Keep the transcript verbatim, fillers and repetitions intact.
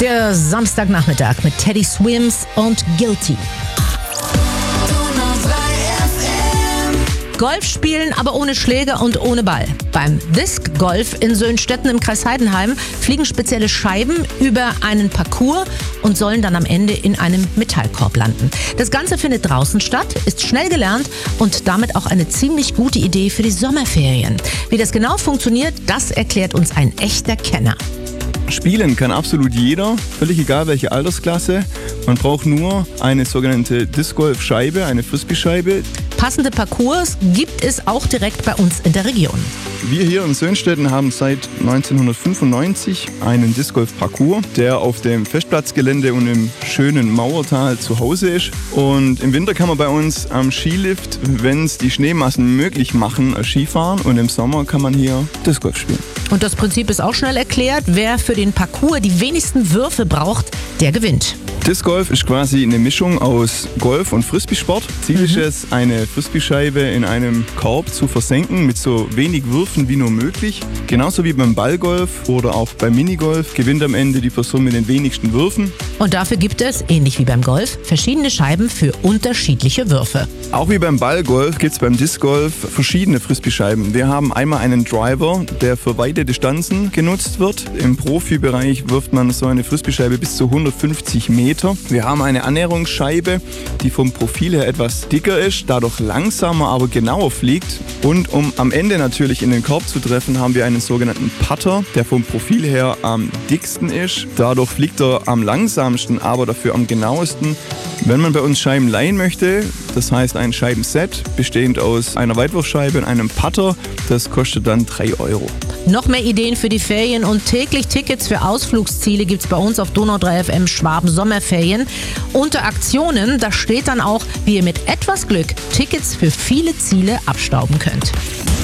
Der Samstagnachmittag mit Teddy Swims und Guilty. Golf spielen, aber ohne Schläger und ohne Ball. Beim Disc Golf in Söhnstetten im Kreis Heidenheim fliegen spezielle Scheiben über einen Parcours und sollen dann am Ende in einem Metallkorb landen. Das Ganze findet draußen statt, ist schnell gelernt und damit auch eine ziemlich gute Idee für die Sommerferien. Wie das genau funktioniert, das erklärt uns ein echter Kenner. Spielen kann absolut jeder, völlig egal welche Altersklasse. Man braucht nur eine sogenannte Disc-Golf-Scheibe, eine Frisbee-Scheibe. Passende Parcours gibt es auch direkt bei uns in der Region. Wir hier in Söhnstetten haben seit neunzehnhundertfünfundneunzig einen Disc-Golf-Parcours, der auf dem Festplatzgelände und im schönen Mauertal zu Hause ist. Und im Winter kann man bei uns am Skilift, wenn es die Schneemassen möglich machen, Skifahren. Und im Sommer kann man hier Disc-Golf spielen. Und das Prinzip ist auch schnell erklärt. Wer für den Parcours die wenigsten Würfe braucht, der gewinnt. Disc Golf ist quasi eine Mischung aus Golf und Frisbee-Sport. Ziel ist Mhm. es, eine Frisbee-Scheibe in einem Korb zu versenken mit so wenig Würfen wie nur möglich. Genauso wie beim Ballgolf oder auch beim Minigolf gewinnt am Ende die Person mit den wenigsten Würfen. Und dafür gibt es, ähnlich wie beim Golf, verschiedene Scheiben für unterschiedliche Würfe. Auch wie beim Ballgolf gibt es beim Disc Golf verschiedene Frisbee-Scheiben. Wir haben einmal einen Driver, der für weite Distanzen genutzt wird. Im Profibereich wirft man so eine Frisbee-Scheibe bis zu hundertfünfzig Meter. Wir haben eine Annäherungsscheibe, die vom Profil her etwas dicker ist, dadurch langsamer, aber genauer fliegt. Und um am Ende natürlich in den Korb zu treffen, haben wir einen sogenannten Putter, der vom Profil her am dicksten ist. Dadurch fliegt er am langsamsten, aber dafür am genauesten. Wenn man bei uns Scheiben leihen möchte, das heißt ein Scheibenset, bestehend aus einer Weitwurfscheibe und einem Putter, das kostet dann drei Euro. Noch mehr Ideen für die Ferien und täglich Tickets für Ausflugsziele gibt es bei uns auf Donau drei F M Schwaben Sommerferien. Unter Aktionen, da steht dann auch, wie ihr mit etwas Glück Tickets für viele Ziele abstauben könnt.